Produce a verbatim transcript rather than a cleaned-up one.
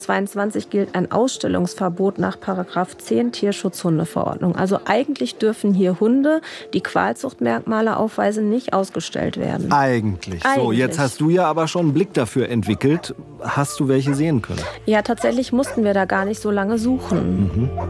zweiundzwanzig gilt ein Ausstellungsverbot nach Paragraph zehn Tierschutzhundeverordnung. Also eigentlich dürfen hier Hunde, die Qualzuchtmerkmale aufweisen, nicht ausgestellt werden. Eigentlich. Eigentlich. So, jetzt hast du ja aber schon einen Blick dafür entwickelt. Hast du welche sehen können? Ja, tatsächlich mussten wir da gar nicht so lange suchen. Mhm.